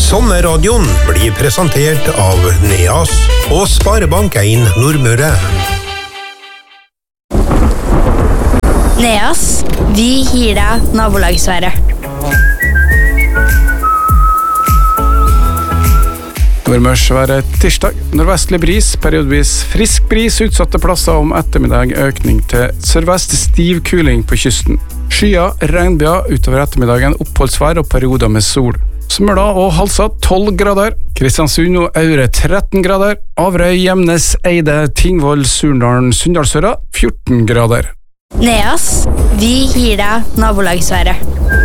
Sommerradioen blir presentert av Neas og Sparebank 1 Nordmøre. Neas, vi gir deg nabolagsværet. Nordmørsværet tirsdag, nordvestlig bris, periodvis frisk bris, utsatte plasser om ettermiddag, økning til sørvest, stiv kuling på kysten. Skya, regnbya, utover ettermiddagen, oppholdsvær og perioder med sol. Smøla og Halsa 12 grader, Kristiansund og Aure 13 grader, Averøy, Gjemnes, Eide, Tingvoll, Surndalen, Sunndalsøra 14 grader. Neas, vi gir deg nabolagsværet.